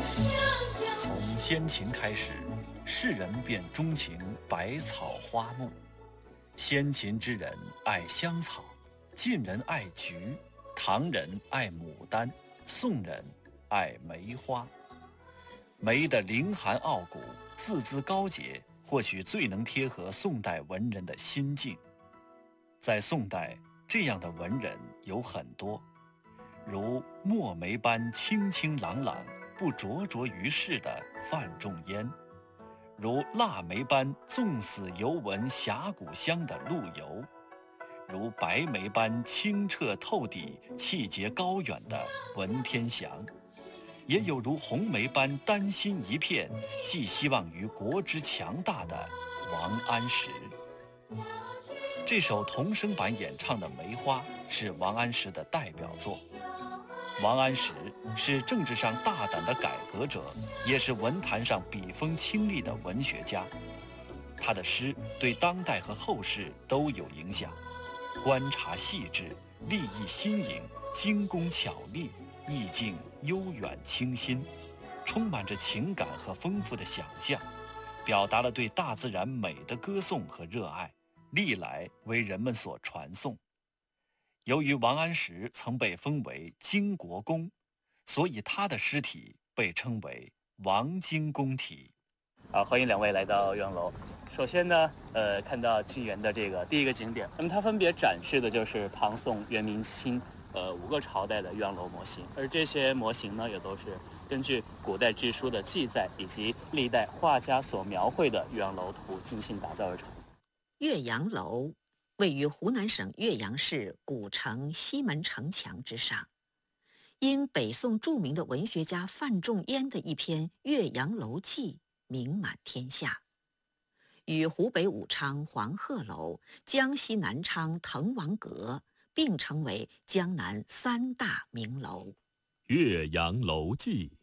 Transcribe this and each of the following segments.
从先秦开始，世人便钟情百草花木。先秦之人爱香草，晋人爱菊，唐人爱牡丹，宋人爱梅花。梅的凌寒傲骨，字字高洁，或许最能贴合宋代文人的心境。在宋代，这样的文人有很多，如墨梅般清清朗朗，不灼灼于世的范仲淹，如腊梅般纵死犹闻侠骨香的陆游，如白梅般清澈透底、气节高远的文天祥，也有如红梅般丹心一片、寄希望于国之强大的王安石。这首童声版演唱的《梅花》是王安石的代表作。王安石是政治上大胆的改革者，也是文坛上笔锋清丽的文学家。他的诗对当代和后世都有影响，观察细致，立意新颖，精工巧丽，意境悠远清新，充满着情感和丰富的想象，表达了对大自然美的歌颂和热爱，历来为人们所传颂。由于王安石曾被封为京国公，所以他的诗体被称为王京公体。 欢迎两位来到岳阳楼。首先呢，看到进园的这个第一个景点，那么它分别展示的就是唐宋元明清5个朝代的岳阳楼模型，而这些模型呢，也都是根据古代志书的记载以及历代画家所描绘的岳阳楼图精心打造而成。 岳阳楼位于湖南省岳阳市古城西门城墙之上，因北宋著名的文学家范仲淹的一篇《岳阳楼记》名满天下，与湖北武昌黄鹤楼、江西南昌滕王阁并称为江南3大名楼。《 岳阳楼记》，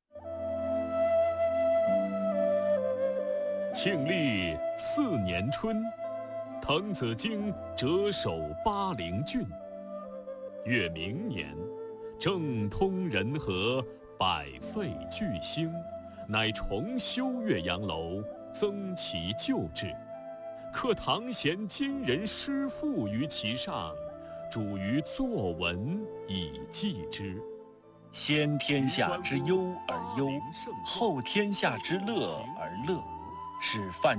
庆历4年春，滕子京谪守巴陵郡。越明年，政通人和，百废具兴，乃重修岳阳楼，增其旧制，刻唐贤今人诗赋于其上，主于作文以记之。 先天下之忧而忧，后天下之乐而乐，是范